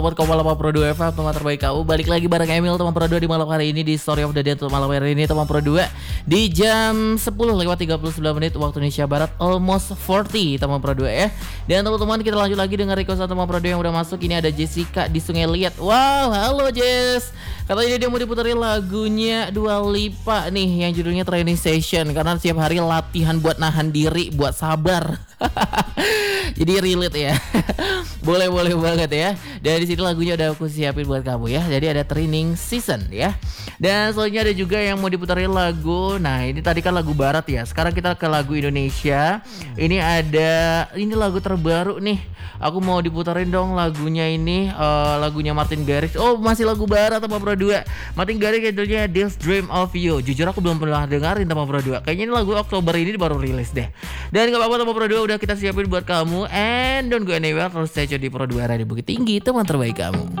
Buat Kompas Pro 2 FM, teman terbaik kamu. Balik lagi bareng Emil, teman Pro 2 di malam hari ini di Story of the Day untuk malam hari ini, teman Pro 2 di jam 10:39 waktu Indonesia Barat, almost 40 teman Pro 2 ya. Dan teman-teman, kita lanjut lagi dengan requestan teman Pro 2 yang udah masuk. Ini ada Jessica di Sungai Liat. Wow, halo Jess. Katanya dia mau diputerin lagunya Dua Lipa nih yang judulnya Training Session, karena setiap hari latihan buat nahan diri, buat sabar. Jadi relate ya. Boleh banget ya. Dan di sini lagunya udah aku siapin buat kamu ya. Jadi ada Training Season ya. Dan selanjutnya ada juga yang mau diputerin lagu. Nah, ini tadi kan lagu barat ya. Sekarang kita ke lagu Indonesia. Ini lagu terbaru nih. Aku mau diputerin dong lagunya ini, lagunya Martin Garrix. Oh, masih lagu barat sama Pro 2. Martin Garrix judulnya This Dream of You. Jujur aku belum pernah dengerin sama Pro 2. Kayaknya ini lagu Oktober ini baru rilis deh. Dan gak apa-apa, sama Pro 2 udah kita siapin buat kamu. And don't go anywhere, terus stay tune di Pro 2 Radio Bukit Tinggi, teman terbaik kamu.